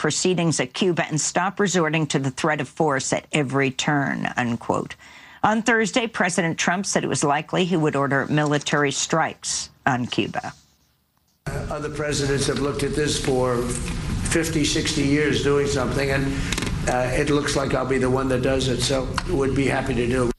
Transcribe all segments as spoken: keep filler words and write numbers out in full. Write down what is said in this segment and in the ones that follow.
proceedings at Cuba and stop resorting to the threat of force at every turn, unquote. On Thursday, President Trump said it was likely he would order military strikes on Cuba. Other presidents have looked at this for fifty, sixty years doing something, and uh, it looks like I'll be the one that does it, so would be happy to do it.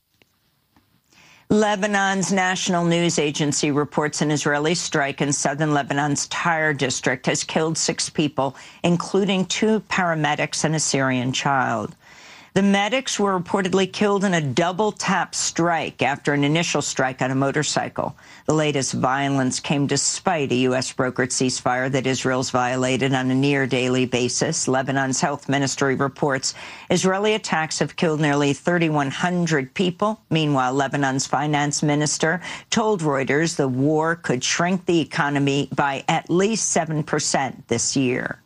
Lebanon's national news agency reports an Israeli strike in southern Lebanon's Tyre district has killed six people, including two paramedics and a Syrian child. The medics were reportedly killed in a double-tap strike after an initial strike on a motorcycle. The latest violence came despite a U S brokered ceasefire that Israel's violated on a near-daily basis. Lebanon's health ministry reports Israeli attacks have killed nearly thirty-one hundred people. Meanwhile, Lebanon's finance minister told Reuters the war could shrink the economy by at least seven percent this year.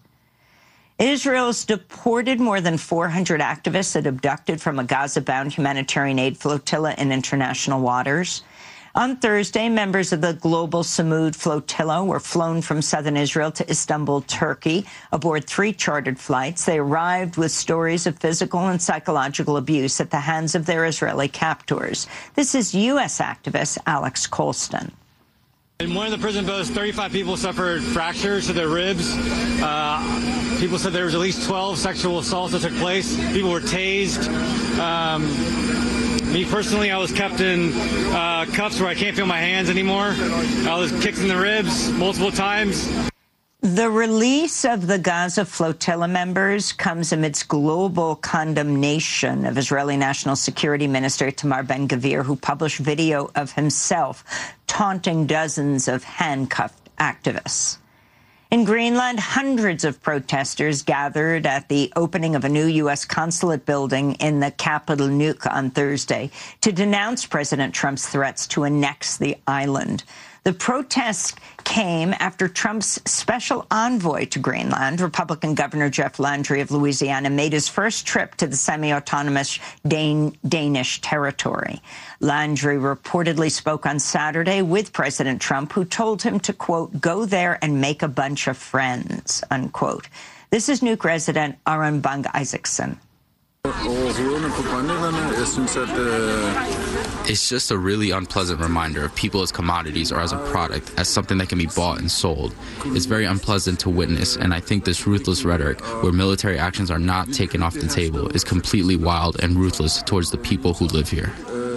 Israel's deported more than four hundred activists it abducted from a Gaza-bound humanitarian aid flotilla in international waters. On Thursday, members of the Global Samud flotilla were flown from southern Israel to Istanbul, Turkey, aboard three chartered flights. They arrived with stories of physical and psychological abuse at the hands of their Israeli captors. This is U S activist Alex Colston. In one of the prison boats, thirty-five people suffered fractures to their ribs. Uh, people said there was at least twelve sexual assaults that took place. People were tased. Um, me personally, I was kept in uh, cuffs where I can't feel my hands anymore. I was kicked in the ribs multiple times. The release of the Gaza flotilla members comes amidst global condemnation of Israeli National Security Minister Itamar Ben-Gvir, who published video of himself taunting dozens of handcuffed activists. In Greenland, hundreds of protesters gathered at the opening of a new U S consulate building in the capital, Nuuk, on Thursday to denounce President Trump's threats to annex the island. The protests came after Trump's special envoy to Greenland, Republican Governor Jeff Landry of Louisiana, made his first trip to the semi-autonomous Dan- Danish territory. Landry reportedly spoke on Saturday with President Trump, who told him to, quote, go there and make a bunch of friends, unquote. This is Nuuk resident Aron Bang-Isaacson. It's just a really unpleasant reminder of people as commodities or as a product, as something that can be bought and sold. It's very unpleasant to witness, and I think this ruthless rhetoric, where military actions are not taken off the table, is completely wild and ruthless towards the people who live here.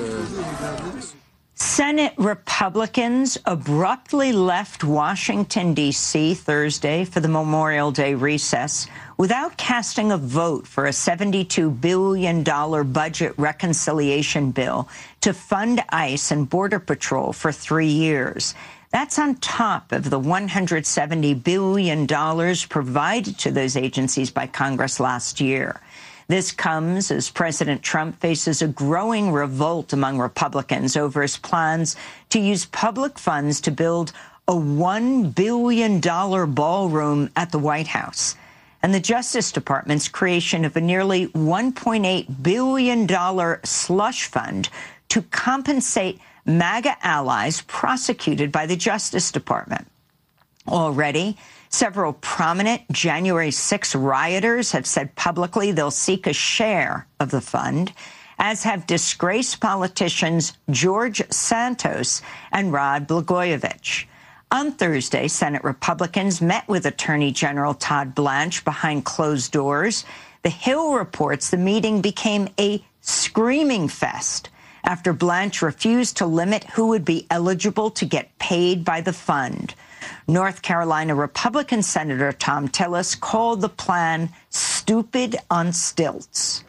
Senate Republicans abruptly left Washington, D C Thursday for the Memorial Day recess without casting a vote for a seventy-two billion dollars budget reconciliation bill to fund ICE and Border Patrol for three years. That's on top of the one hundred seventy billion dollars provided to those agencies by Congress last year. This comes as President Trump faces a growing revolt among Republicans over his plans to use public funds to build a one billion dollars ballroom at the White House, and the Justice Department's creation of a nearly one point eight billion dollars slush fund to compensate MAGA allies prosecuted by the Justice Department. Already, several prominent January sixth rioters have said publicly they'll seek a share of the fund, as have disgraced politicians George Santos and Rod Blagojevich. On Thursday, Senate Republicans met with Attorney General Todd Blanche behind closed doors. The Hill reports the meeting became a screaming fest after Blanche refused to limit who would be eligible to get paid by the fund. North Carolina Republican Senator Thom Tillis called the plan stupid on stilts.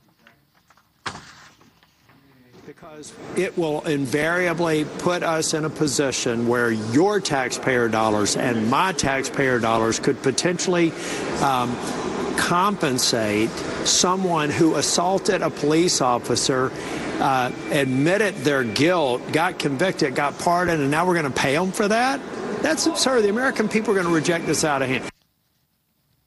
Because it will invariably put us in a position where your taxpayer dollars and my taxpayer dollars could potentially um, compensate someone who assaulted a police officer, uh, admitted their guilt, got convicted, got pardoned, and now we're going to pay them for that? That's absurd. The American people are going to reject this out of hand.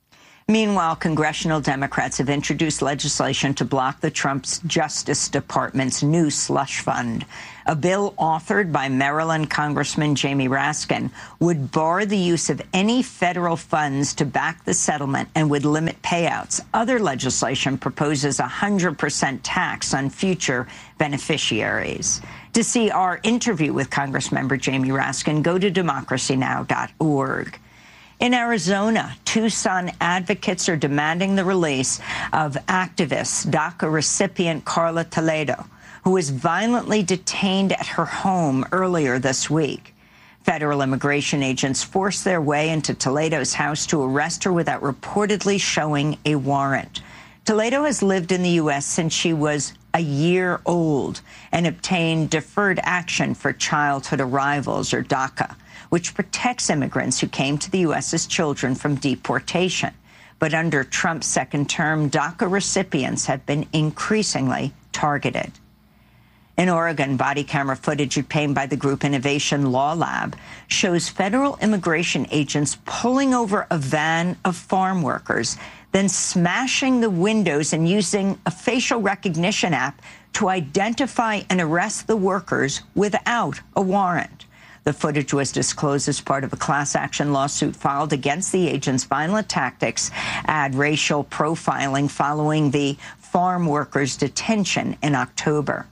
Meanwhile, congressional Democrats have introduced legislation to block the Trump's Justice Department's new slush fund. A bill authored by Maryland Congressman Jamie Raskin would bar the use of any federal funds to back the settlement and would limit payouts. Other legislation proposes a one hundred percent tax on future beneficiaries. To see our interview with Congressmember Jamie Raskin, go to democracy now dot org. In Arizona, Tucson advocates are demanding the release of activist DACA recipient Carla Toledo, who was violently detained at her home earlier this week. Federal immigration agents forced their way into Toledo's house to arrest her without reportedly showing a warrant. Toledo has lived in the U S since she was a year old and obtained deferred action for childhood arrivals, or DACA, which protects immigrants who came to the U S as children from deportation. But under Trump's second term, DACA recipients have been increasingly targeted. In Oregon, body camera footage obtained by the group Innovation Law Lab shows federal immigration agents pulling over a van of farm workers, then smashing the windows and using a facial recognition app to identify and arrest the workers without a warrant. The footage was disclosed as part of a class action lawsuit filed against the agents' violent tactics and racial profiling following the farm workers' detention in October.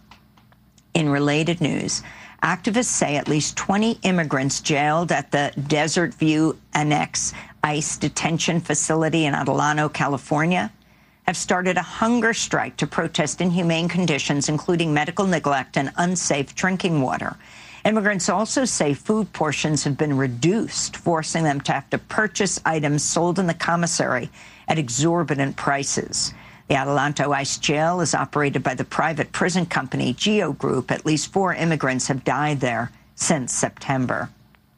In related news, activists say at least twenty immigrants jailed at the Desert View Annex ICE detention facility in Adelanto, California, have started a hunger strike to protest inhumane conditions, including medical neglect and unsafe drinking water. Immigrants also say food portions have been reduced, forcing them to have to purchase items sold in the commissary at exorbitant prices. The Adelanto ICE jail is operated by the private prison company Geo Group. At least four immigrants have died there since September.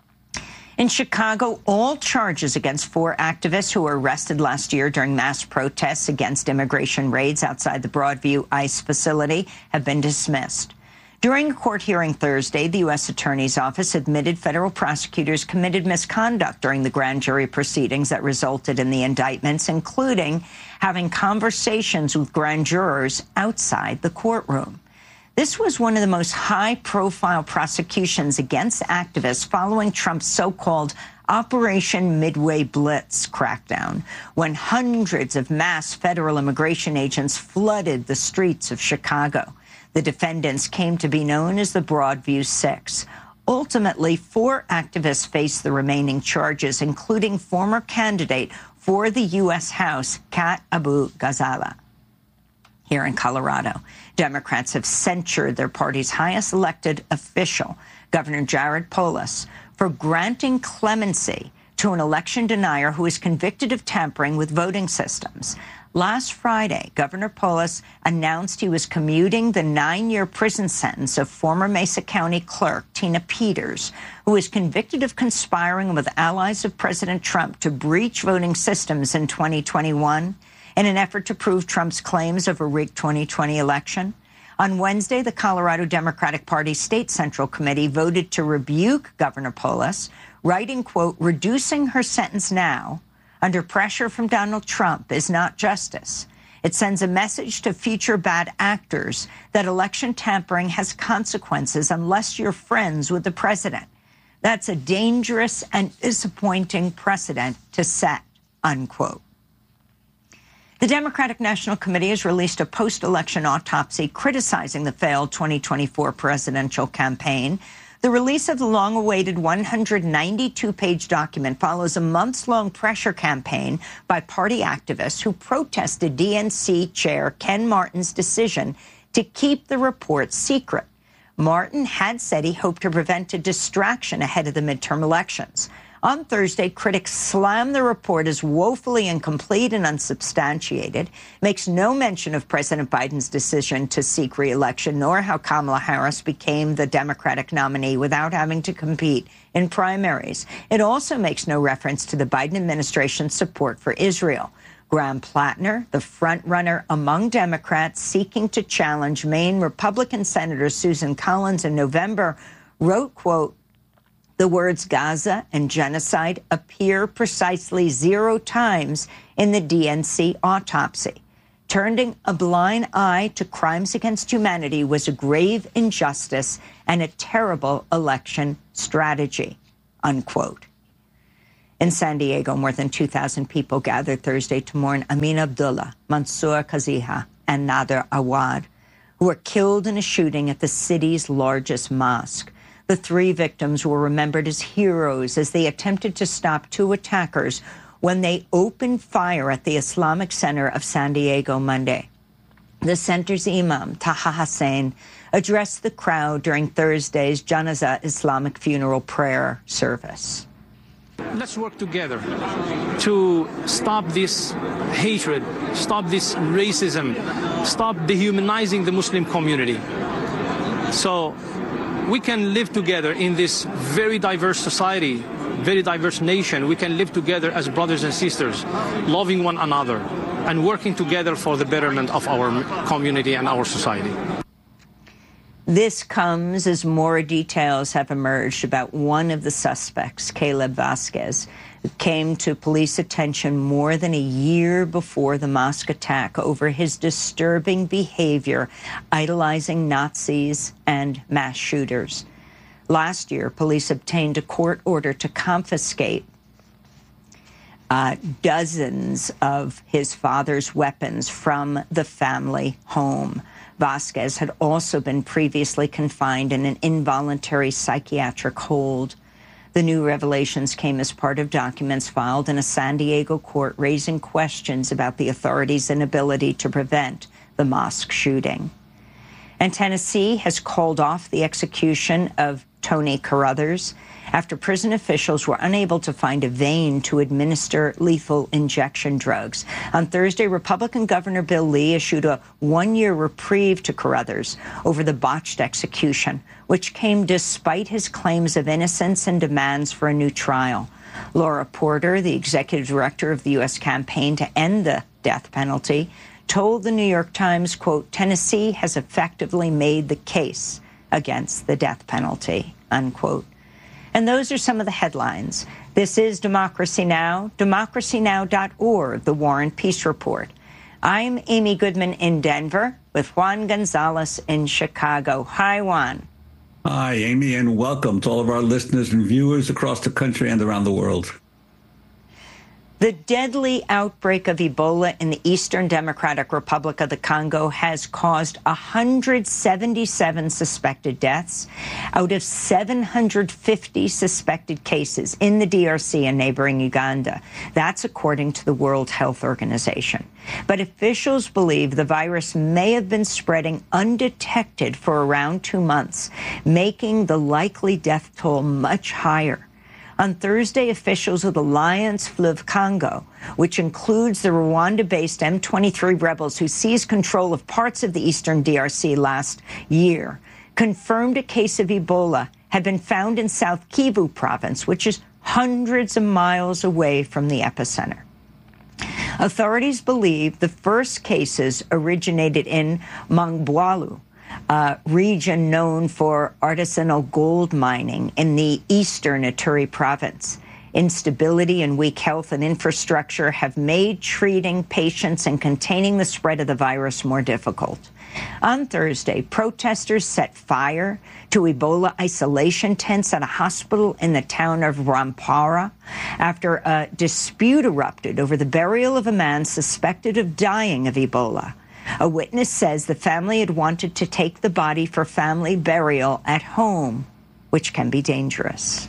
In Chicago, all charges against four activists who were arrested last year during mass protests against immigration raids outside the Broadview ICE facility have been dismissed. During a court hearing Thursday, the U S Attorney's Office admitted federal prosecutors committed misconduct during the grand jury proceedings that resulted in the indictments, including having conversations with grand jurors outside the courtroom. This was one of the most high-profile prosecutions against activists following Trump's so-called Operation Midway Blitz crackdown, when hundreds of mass federal immigration agents flooded the streets of Chicago. The defendants came to be known as the Broadview Six. Ultimately, four activists faced the remaining charges, including former candidate for the U S House, Kat Abu-Ghazaleh. Here in Colorado, Democrats have censured their party's highest elected official, Governor Jared Polis, for granting clemency to an election denier who is convicted of tampering with voting systems. Last Friday, Governor Polis announced he was commuting the nine-year prison sentence of former Mesa County Clerk Tina Peters, who was convicted of conspiring with allies of President Trump to breach voting systems in twenty twenty-one in an effort to prove Trump's claims of a rigged twenty twenty election. On Wednesday, the Colorado Democratic Party State Central Committee voted to rebuke Governor Polis, writing, quote, "Reducing her sentence now under pressure from Donald Trump is not justice. It sends a message to future bad actors that election tampering has consequences unless you're friends with the president. That's a dangerous and disappointing precedent to set," unquote. The Democratic National Committee has released a post-election autopsy criticizing the failed twenty twenty-four presidential campaign. The release of the long-awaited one hundred ninety-two page document follows a months-long pressure campaign by party activists who protested D N C Chair Ken Martin's decision to keep the report secret. Martin had said he hoped to prevent a distraction ahead of the midterm elections. On Thursday, critics slammed the report as woefully incomplete and unsubstantiated, makes no mention of President Biden's decision to seek re-election, nor how Kamala Harris became the Democratic nominee without having to compete in primaries. It also makes no reference to the Biden administration's support for Israel. Graham Plattner, the frontrunner among Democrats seeking to challenge Maine Republican Senator Susan Collins in November, wrote, quote, The words Gaza and genocide appear precisely zero times in the D N C autopsy. Turning a blind eye to crimes against humanity was a grave injustice and a terrible election strategy, unquote. In San Diego, more than two thousand people gathered Thursday to mourn Amin Abdullah, Mansour Kaziha, and Nader Awad, who were killed in a shooting at the city's largest mosque. The three victims were remembered as heroes as they attempted to stop two attackers when they opened fire at the Islamic Center of San Diego Monday. The center's imam, Taha Hussein, addressed the crowd during Thursday's Janazah Islamic funeral prayer service. Let's work together to stop this hatred, stop this racism, stop dehumanizing the Muslim community. So we can live together in this very diverse society, very diverse nation. We can live together as brothers and sisters, loving one another and working together for the betterment of our community and our society. This comes as more details have emerged about one of the suspects, Caleb Vasquez, who came to police attention more than a year before the mosque attack over his disturbing behavior, idolizing Nazis and mass shooters. Last year, police obtained a court order to confiscate uh, dozens of his father's weapons from the family home. Vasquez had also been previously confined in an involuntary psychiatric hold. The new revelations came as part of documents filed in a San Diego court raising questions about the authorities' inability to prevent the mosque shooting. And Tennessee has called off the execution of Tony Carruthers after prison officials were unable to find a vein to administer lethal injection drugs. On Thursday, Republican Governor Bill Lee issued a one-year reprieve to Carruthers over the botched execution, which came despite his claims of innocence and demands for a new trial. Laura Porter, the executive director of the U S campaign to end the death penalty, told the New York Times, quote, Tennessee has effectively made the case against the death penalty, unquote. And those are some of the headlines. This is Democracy Now!, democracy now dot org, the War and Peace Report. I'm Amy Goodman in Denver with Juan Gonzalez in Chicago. Hi, Juan. Hi, Amy, and welcome to all of our listeners and viewers across the country and around the world. The deadly outbreak of Ebola in the Eastern Democratic Republic of the Congo has caused one hundred seventy-seven suspected deaths out of seven hundred fifty suspected cases in the D R C and neighboring Uganda. That's according to the World Health Organization. But officials believe the virus may have been spreading undetected for around two months, making the likely death toll much higher. On Thursday, officials of the Alliance Fleuve Congo, which includes the Rwanda-based M twenty-three rebels who seized control of parts of the eastern D R C last year, confirmed a case of Ebola had been found in South Kivu province, which is hundreds of miles away from the epicenter. Authorities believe the first cases originated in Mangwalu, Uh, region known for artisanal gold mining in the eastern Ituri province. Instability and weak health and infrastructure have made treating patients and containing the spread of the virus more difficult. On Thursday, protesters set fire to Ebola isolation tents at a hospital in the town of Rwampara after a dispute erupted over the burial of a man suspected of dying of Ebola. A witness says the family had wanted to take the body for family burial at home, which can be dangerous.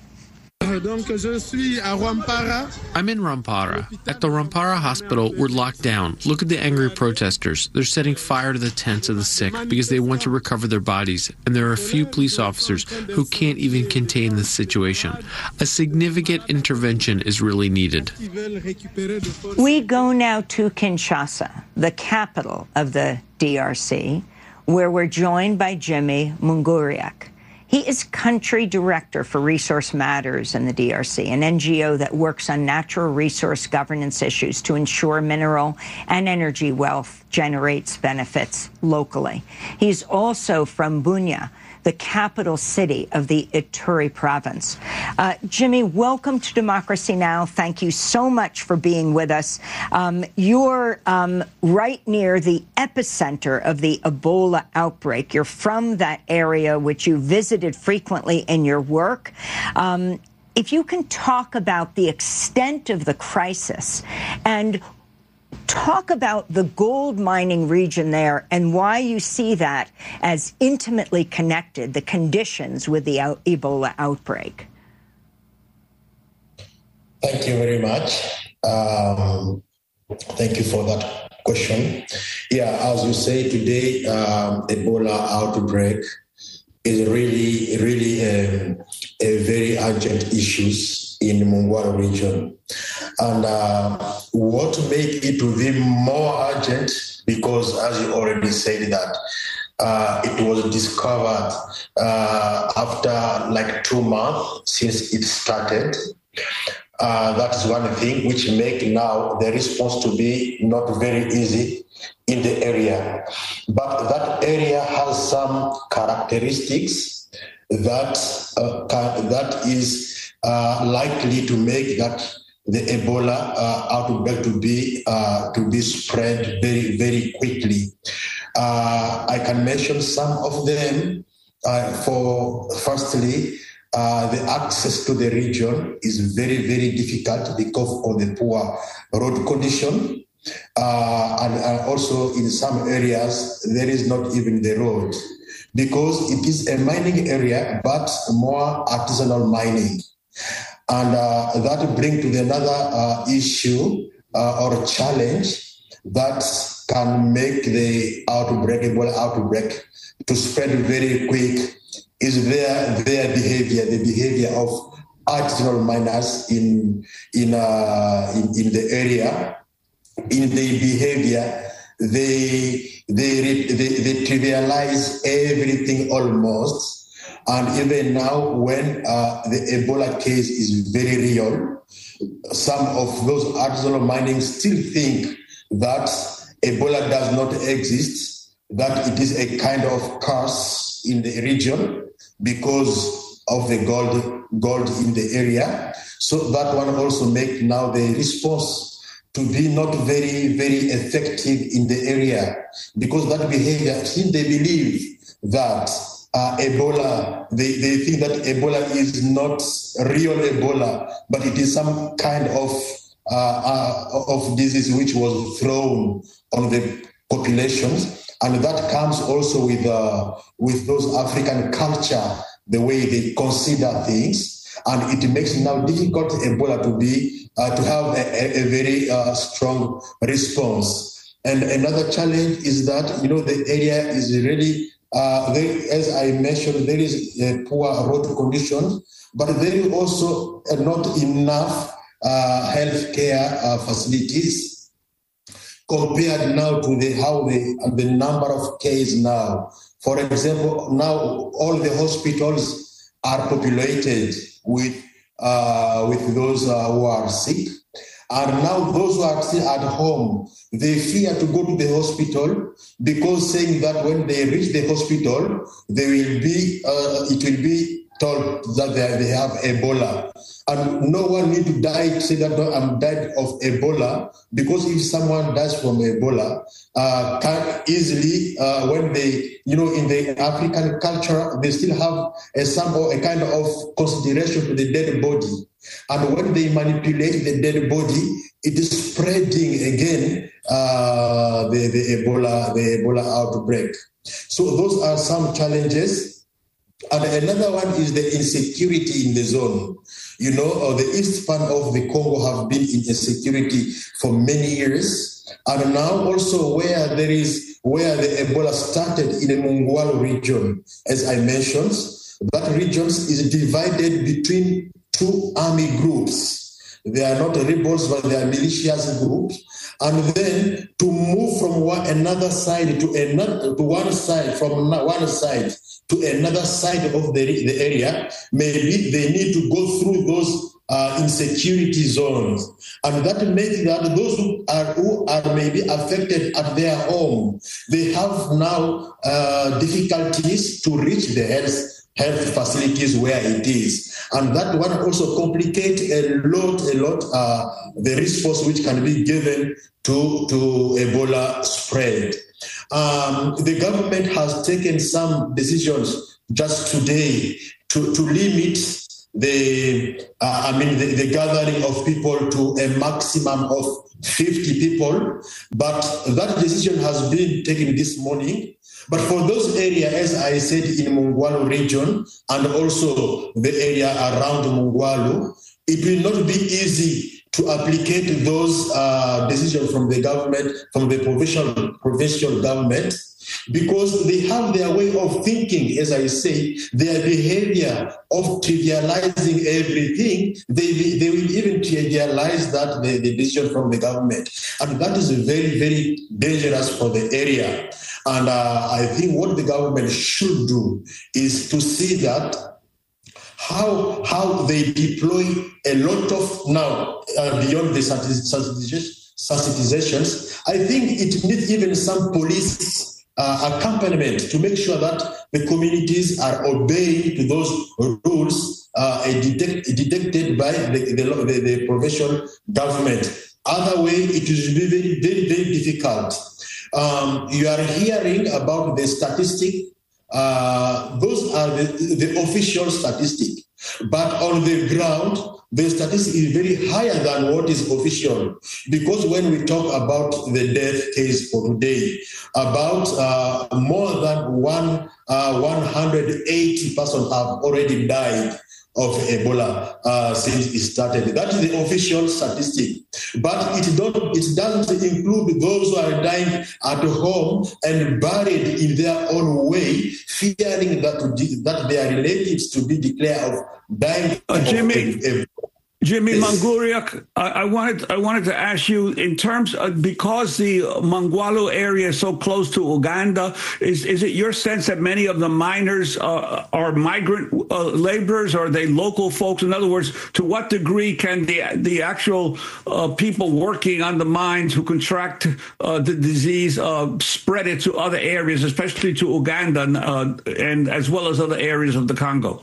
I'm in Rwampara. At the Rwampara hospital, we're locked down. Look at the angry protesters. They're setting fire to the tents of the sick because they want to recover their bodies, and there are a few police officers who can't even contain the situation. A significant intervention is really needed. We go now to Kinshasa, the capital of the D R C, where we're joined by Jimmy Munguriak. He is country director for Resource Matters in the D R C, an N G O that works on natural resource governance issues to ensure mineral and energy wealth generates benefits locally. He's also from Bunia, the capital city of the Ituri province. Uh, Jimmy, welcome to Democracy Now! Thank you so much for being with us. Um, you're um, right near the epicenter of the Ebola outbreak. You're from that area, which you visited frequently in your work. Um, if you can talk about the extent of the crisis and talk about the gold mining region there and why you see that as intimately connected, the conditions with the out- Ebola outbreak. Thank you very much. Um, thank you for that question. Yeah, as you say today, um, Ebola outbreak is really, really um, a very urgent issue in the Mongwaro region. And uh, what make it even more urgent, because as you already said that, uh, it was discovered uh, after like two months since it started. Uh, that is one thing which make now the response to be not very easy in the area. But that area has some characteristics that uh, can, that is uh, likely to make that the Ebola uh, outbreak to be uh, to be spread very very quickly. Uh, I can mention some of them. Uh, for firstly, uh, the access to the region is very very difficult because of the poor road condition. Uh, and, and also in some areas, there is not even the road because it is a mining area, but more artisanal mining. And uh, that brings to the another uh, issue uh, or challenge that can make the outbreak, Ebola outbreak, to spread very quick is their, their behavior, the behavior of artisanal miners in, in, uh, in, in the area. In their behavior, they, they, they, they trivialize everything almost. And even now, when uh, the Ebola case is very real, some of those artisanal mining still think that Ebola does not exist, that it is a kind of curse in the region because of the gold, gold in the area. So that one also make now the response to be not very, very effective in the area, because that behavior, since they believe that uh, Ebola, they, they think that Ebola is not real Ebola, but it is some kind of uh, uh, of disease which was thrown on the populations, and that comes also with uh, with those African culture, the way they consider things, and it makes it now difficult Ebola to be Uh, to have a, a, a very uh, strong response. And another challenge is that, you know, the area is really, uh, there, as I mentioned, there is a poor road conditions, but there is also uh, not enough uh, healthcare uh, facilities compared now to the how the, uh, the number of cases now. For example, now all the hospitals are populated with Uh, with those uh, who are sick. And now those who are still at home, they fear to go to the hospital because saying that when they reach the hospital, they will be, uh, it will be told that they, they have Ebola. And no one need to die, say that no, I'm died of Ebola, because if someone dies from Ebola, uh, can easily, uh, when they, you know, in the African culture, they still have a some or a kind of consideration to the dead body. And when they manipulate the dead body, it is spreading again uh, the, the Ebola, the Ebola outbreak. So those are some challenges. And another one is the insecurity in the zone. You know, uh, the east part of the Congo have been in insecurity for many years. And now also where there is, where the Ebola started in the Mongwaro region, as I mentioned, that region is divided between two army groups. They are not rebels, but they are militias groups. and then to move from one another side to another to one side from one side to another side of the, the area, maybe they need to go through those uh, insecurity zones, and that makes that those who are who are maybe affected at their home, they have now uh, difficulties to reach the health health facilities where it is, and that one also complicates a lot, a lot uh, the response which can be given to to Ebola spread. Um, the government has taken some decisions just today to, to limit the, uh, I mean, the, the gathering of people to a maximum of fifty people, but that decision has been taken this morning. But for those areas, as I said, in Mungwalu region and also the area around Mungwalu, it will not be easy to applicate those uh, decisions from the government, from the provincial, provincial government, because they have their way of thinking, as I say, their behavior of trivializing everything. They, they will even trivialize that, the, the decision from the government. And that is very, very dangerous for the area. And uh, I think what the government should do is to see that how how they deploy a lot of now uh, beyond the sensitizations. I think it needs even some police uh, accompaniment to make sure that the communities are obeying to those rules uh, detect, detected by the, the, the, the provincial government. Other way, it will be very, very, very difficult. Um, you are hearing about the statistic. Uh, those are the, the official statistic. But on the ground, the statistic is very higher than what is official. Because when we talk about the death case for today, about uh, more than one, uh, one hundred eighty persons have already died of Ebola uh, since it started. That is the official statistic. But it, don't, it doesn't include those who are dying at home and buried in their own way, fearing that, that their relatives to be declared of dying uh, of Jimmy. Ebola. Jimmy Manguriak, I, I wanted I wanted to ask you, in terms of, because the Mungwalu area is so close to Uganda, is is it your sense that many of the miners uh, are migrant uh, laborers, or are they local folks? In other words, to what degree can the the actual uh, people working on the mines who contract uh, the disease uh, spread it to other areas, especially to Uganda uh, and as well as other areas of the Congo?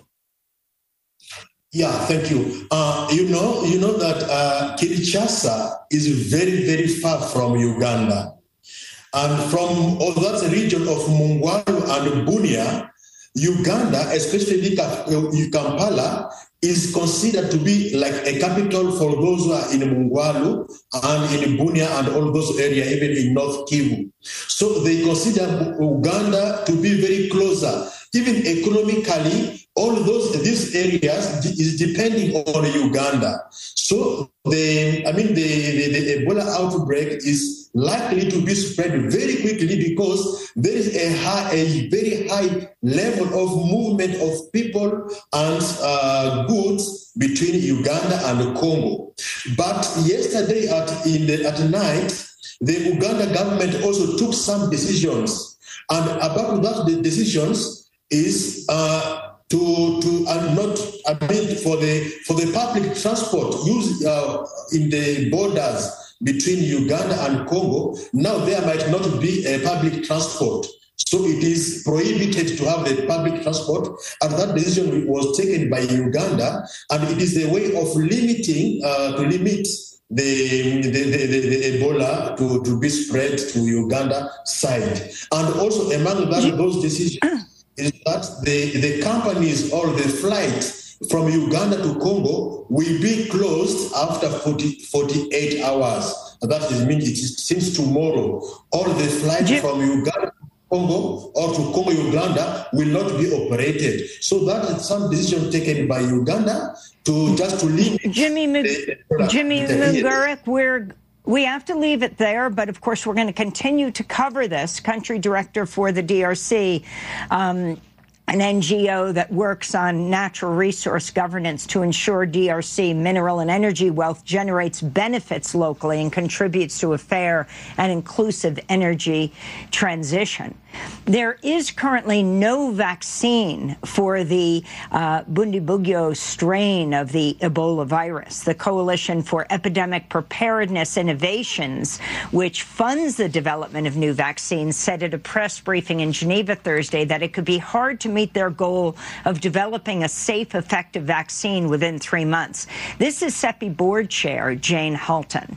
Yeah, thank you. Uh, you know, you know that uh, Kinshasa is very, very far from Uganda, and from all that region of Mungwalu and Bunia, Uganda, especially Kampala, is considered to be like a capital for those who are in Mungwalu and in Bunia and all those areas, even in North Kivu. So they consider Uganda to be very closer, even economically. All those these areas is depending on Uganda. So the I mean the, the, the Ebola outbreak is likely to be spread very quickly because there is a high, a very high level of movement of people and uh, goods between Uganda and Congo. But yesterday at in the, at night, the Uganda government also took some decisions, and about that the decisions is. Uh, To, to and not I mean for the for the public transport used uh, in the borders between Uganda and Congo, now there might not be a public transport. So it is prohibited to have the public transport, and that decision was taken by Uganda, and it is a way of limiting uh, to limit the the, the, the, the Ebola to, to be spread to Uganda side, and also among that, those decisions. Is that the, the companies or the flights from Uganda to Congo will be closed after forty, forty-eight hours. That is mean it is since tomorrow. All the flights Jim- from Uganda to Congo or to Congo, Uganda will not be operated. So that is some decision taken by Uganda to just to limit. Jimmy, the, Jimmy Munguriak, we're We have to leave it there, but of course we're going to continue to cover this. Country Director for the D R C. Um, an N G O that works on natural resource governance to ensure D R C mineral and energy wealth generates benefits locally and contributes to a fair and inclusive energy transition. There is currently no vaccine for the uh, Bundibugyo strain of the Ebola virus. The Coalition for Epidemic Preparedness Innovations, which funds the development of new vaccines, said at a press briefing in Geneva Thursday that it could be hard to meet their goal of developing a safe, effective vaccine within three months. This is CEPI board chair Jane Halton.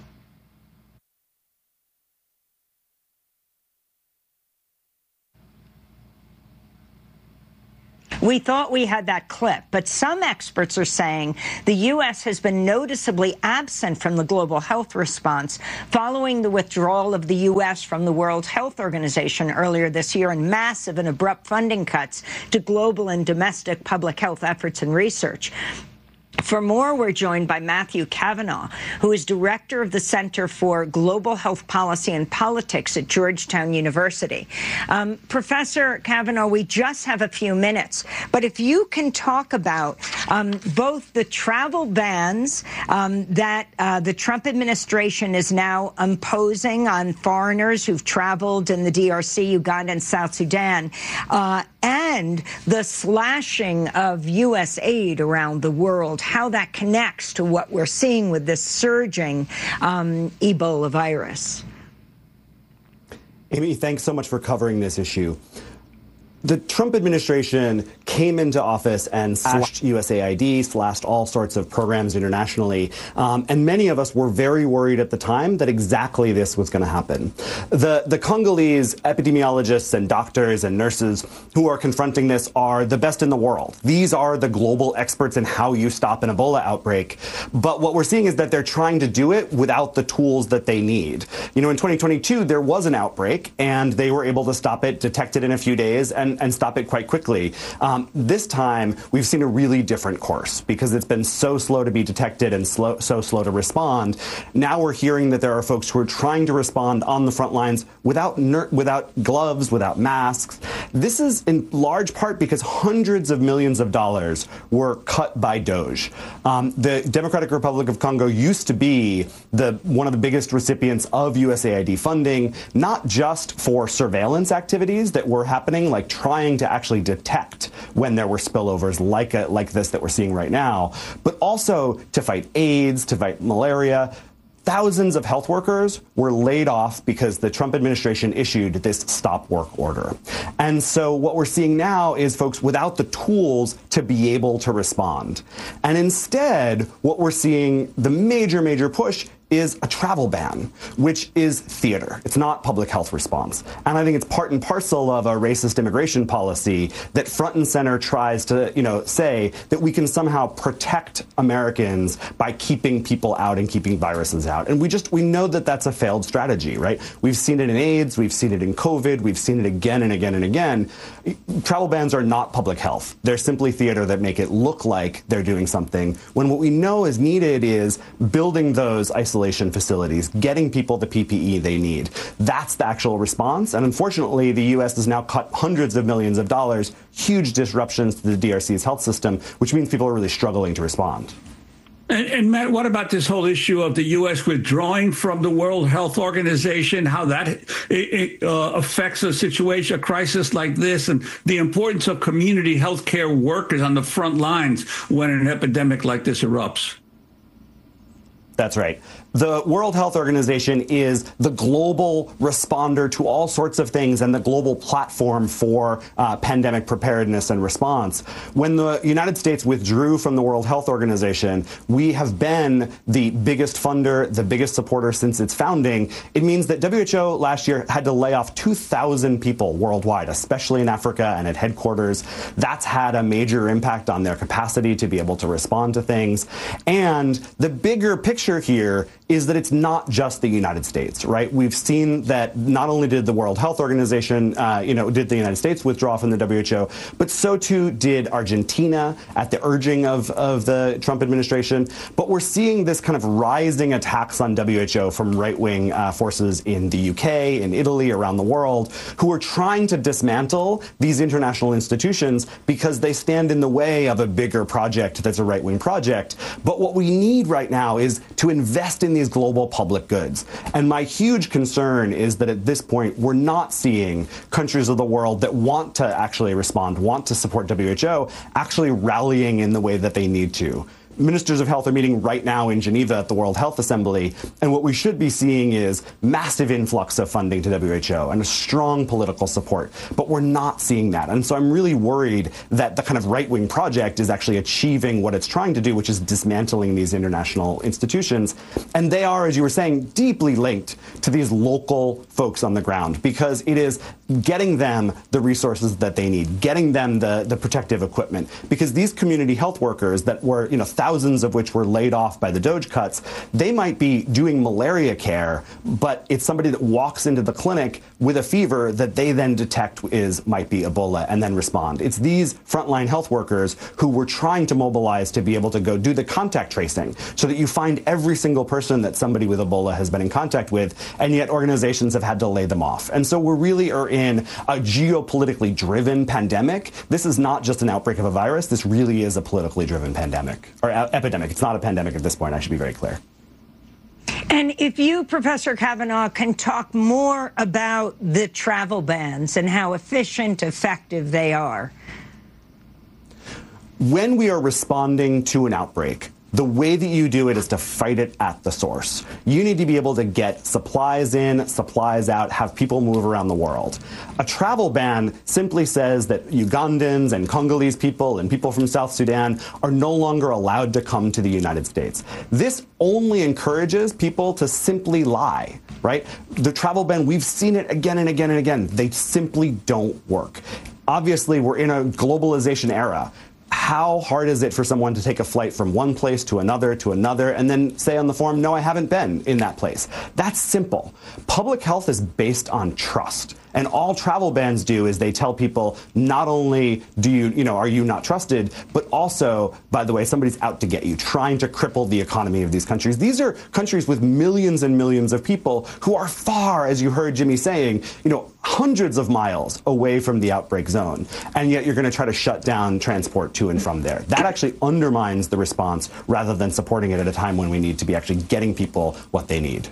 We thought we had that clip, but some experts are saying the U S has been noticeably absent from the global health response following the withdrawal of the U S from the World Health Organization earlier this year and massive and abrupt funding cuts to global and domestic public health efforts and research. For more, we're joined by Matthew Cavanaugh, who is director of the Center for Global Health Policy and Politics at Georgetown University. Um, Professor Cavanaugh, we just have a few minutes, but if you can talk about um, both the travel bans um, that uh, the Trump administration is now imposing on foreigners who've traveled in the D R C, Uganda, and South Sudan, uh, and the slashing of U S aid around the world, how that connects to what we're seeing with this surging um, Ebola virus. Amy, thanks so much for covering this issue. The Trump administration came into office and slashed U S A I D, slashed all sorts of programs internationally, um, and many of us were very worried at the time that exactly this was going to happen. The, the Congolese epidemiologists and doctors and nurses who are confronting this are the best in the world. These are the global experts in how you stop an Ebola outbreak. But what we're seeing is that they're trying to do it without the tools that they need. You know, in twenty twenty-two, there was an outbreak, and they were able to stop it, detect it in a few days, and and stop it quite quickly. Um, this time, we've seen a really different course because it's been so slow to be detected and slow, so slow to respond. Now we're hearing that there are folks who are trying to respond on the front lines without ner- without gloves, without masks. This is in large part because hundreds of millions of dollars were cut by DOGE. Um, the Democratic Republic of Congo used to be the one of the biggest recipients of U S A I D funding, not just for surveillance activities that were happening, like trying to actually detect when there were spillovers like a, like this that we're seeing right now, but also to fight AIDS, to fight malaria. Thousands of health workers were laid off because the Trump administration issued this stop work order. And so what we're seeing now is folks without the tools to be able to respond. And instead, what we're seeing, the major, major push is a travel ban, which is theater. It's not public health response. And I think it's part and parcel of a racist immigration policy that front and center tries to, you know, say that we can somehow protect Americans by keeping people out and keeping viruses out. And we just, we know that that's a failed strategy, right? We've seen it in AIDS, we've seen it in COVID, we've seen it again and again and again. Travel bans are not public health. They're simply theater that make it look like they're doing something, when what we know is needed is building those isolation facilities, getting people the P P E they need. That's the actual response. And unfortunately, the U S has now cut hundreds of millions of dollars, huge disruptions to the D R C's health system, which means people are really struggling to respond. And, and Matt, what about this whole issue of the U S withdrawing from the World Health Organization, how that it, it, uh, affects a situation, a crisis like this, and the importance of community health care workers on the front lines when an epidemic like this erupts? That's right. The World Health Organization is the global responder to all sorts of things and the global platform for uh, pandemic preparedness and response. When the United States withdrew from the World Health Organization, we have been the biggest funder, the biggest supporter since its founding. It means that W H O last year had to lay off two thousand people worldwide, especially in Africa and at headquarters. That's had a major impact on their capacity to be able to respond to things. And the bigger picture here is that it's not just the United States, right? We've seen that not only did the World Health Organization, uh, you know, did the United States withdraw from the W H O, but so too did Argentina at the urging of, of the Trump administration. But we're seeing this kind of rising attacks on W H O from right-wing uh, forces in the U K, in Italy, around the world, who are trying to dismantle these international institutions because they stand in the way of a bigger project that's a right-wing project. But what we need right now is to invest in these global public goods. And my huge concern is that at this point, we're not seeing countries of the world that want to actually respond, want to support W H O, actually rallying in the way that they need to. Ministers of health are meeting right now in Geneva at the World Health Assembly, and what we should be seeing is massive influx of funding to W H O and a strong political support. But we're not seeing that. And so I'm really worried that the kind of right-wing project is actually achieving what it's trying to do, which is dismantling these international institutions. And they are, as you were saying, deeply linked to these local folks on the ground, because it is getting them the resources that they need, getting them the, the protective equipment. Because these community health workers that were, you know, thousands of which were laid off by the Doge cuts, they might be doing malaria care, but it's somebody that walks into the clinic with a fever that they then detect is might be Ebola and then respond. It's these frontline health workers who we're trying to mobilize to be able to go do the contact tracing so that you find every single person that somebody with Ebola has been in contact with, and yet organizations have had to lay them off. And so we really are in a geopolitically driven pandemic. This is not just an outbreak of a virus. This really is a politically driven pandemic. Or epidemic. It's not a pandemic at this point. I should be very clear. And if you, Professor Kavanaugh, can talk more about the travel bans and how efficient, effective they are. When we are responding to an outbreak, the way that you do it is to fight it at the source. You need to be able to get supplies in, supplies out, have people move around the world. A travel ban simply says that Ugandans and Congolese people and people from South Sudan are no longer allowed to come to the United States. This only encourages people to simply lie, right? The travel ban, we've seen it again and again and again. They simply don't work. Obviously, we're in a globalization era. How hard is it for someone to take a flight from one place to another to another and then say on the form, no, I haven't been in that place? That's simple. Public health is based on trust. And all travel bans do is they tell people, not only do you, you know, are you not trusted, but also, by the way, somebody's out to get you, trying to cripple the economy of these countries. These are countries with millions and millions of people who are far, as you heard Jimmy saying, you know, hundreds of miles away from the outbreak zone. And yet you're going to try to shut down transport to and from there. That actually undermines the response rather than supporting it at a time when we need to be actually getting people what they need.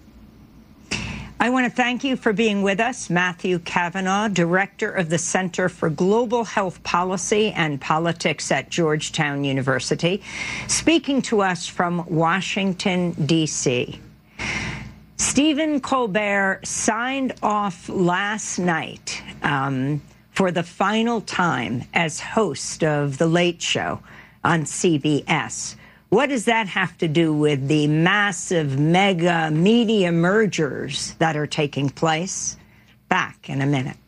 I want to thank you for being with us, Matthew Kavanaugh, Director of the Center for Global Health Policy and Politics at Georgetown University, speaking to us from Washington, D C Stephen Colbert signed off last night um, for the final time as host of The Late Show on C B S. What does that have to do with the massive mega media mergers that are taking place? Back in a minute.